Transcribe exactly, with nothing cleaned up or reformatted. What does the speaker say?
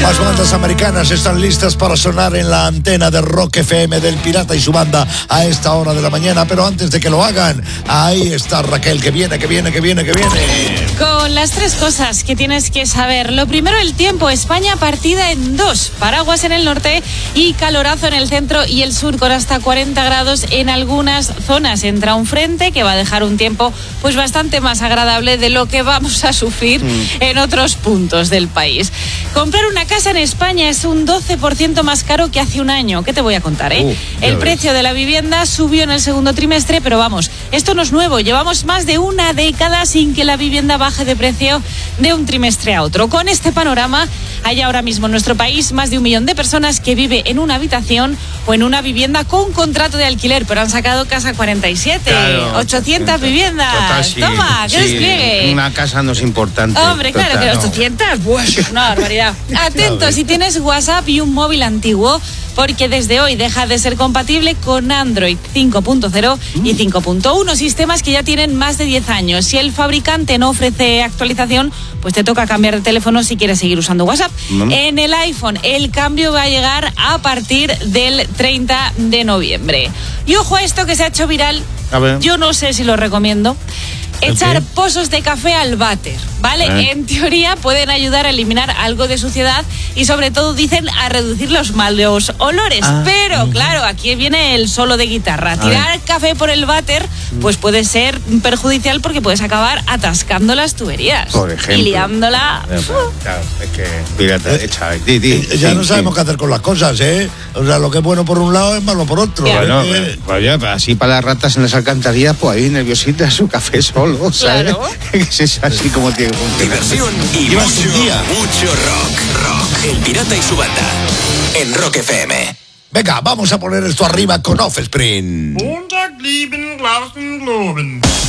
Las bandas americanas están listas para sonar en la antena de Rock F M del Pirata y su banda a esta hora de la mañana, pero antes de que lo hagan, ahí está Raquel, que viene, que viene, que viene, que viene. Con las tres cosas que tienes que saber. Lo primero, el tiempo. España partida en dos. Paraguas en el norte y calorazo en el centro y el sur con hasta cuarenta grados en algunas zonas. Entra un frente que va a dejar un tiempo pues bastante más agradable de lo que vamos a sufrir mm. en otros puntos del país. Comprar una casa en España es un doce por ciento más caro que hace un año. ¿Qué te voy a contar, eh? Uh, el precio de la vivienda subió en el segundo trimestre, pero vamos, esto no es nuevo. Llevamos más de una década sin que la vivienda baje de precio de un trimestre a otro. Con este panorama, hay ahora mismo en nuestro país más de un millón de personas que vive en una habitación o en una vivienda con contrato de alquiler, pero han sacado Casa cuarenta y siete, claro, ochocientas viviendas. Total, sí, Toma, que sí, despliegue. Una casa no es importante. Hombre, claro, total, que no. ochocientas, pues una barbaridad. Atento si tienes WhatsApp y un móvil antiguo, porque desde hoy deja de ser compatible con Android cinco punto cero y cinco punto uno, sistemas que ya tienen más de diez años. Si el fabricante no ofrece actualización, pues te toca cambiar de teléfono si quieres seguir usando WhatsApp. Mm. En el iPhone, el cambio va a llegar a partir del treinta de noviembre. Y ojo a esto que se ha hecho viral, a ver. Yo no sé si lo recomiendo. Echar ¿Okay? pozos de café al váter, ¿vale? ¿Eh? En teoría pueden ayudar a eliminar algo de suciedad y sobre todo dicen a reducir los malos olores. Ah, pero uh-huh. claro, aquí viene el solo de guitarra. Tirar café por el váter pues puede ser perjudicial porque puedes acabar atascando las tuberías. Por ejemplo. Y liándola. Claro, claro, es que pirata, eh, echa, di, di, eh, ya sí, no sabemos sí. qué hacer con las cosas, ¿eh? O sea, lo que es bueno por un lado es malo por otro. Bueno, ¿eh? pues ya, así para las ratas en las alcantarillas, pues ahí nerviositas su café solo. ¿Sabes? Claro. Es así como tiene que funcionar. Diversión y mucho, mucho rock. Rock. El Pirata y su banda. En Rock F M. Venga, vamos a poner esto arriba con Offspring. Montag lieben, Glauben, Globen.